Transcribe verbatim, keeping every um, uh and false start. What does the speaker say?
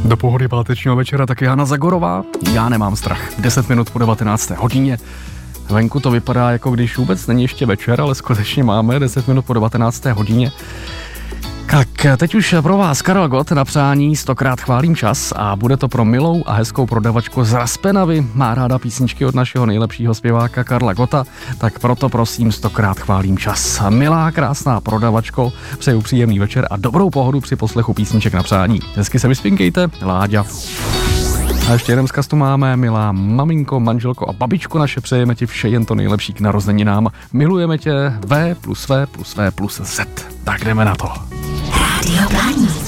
Do pohody pátečního večera taky Hana Zagorová. Já nemám strach. deset minut po devatenácté hodině. Venku to vypadá, jako když vůbec není ještě večer, ale skutečně máme deset minut po devatenácté hodině. Tak teď už pro vás Karel Gott na přání stokrát chválím čas a bude to pro milou a hezkou prodavačku z Raspenavy. Má ráda písničky od našeho nejlepšího zpěváka Karla Gotta, tak proto prosím stokrát chválím čas. Milá, krásná prodavačko, přeju příjemný večer a dobrou pohodu při poslechu písniček na přání. Hezky se vyspinkejte, Láďa. A ještě jeden vzkaz tu máme, milá maminko, manželko a babičko naše, přejeme ti vše jen to nejlepší k narozeninám. Milujeme tě V plus V plus V plus Z. Tak jdeme na to. Rádio Blaník.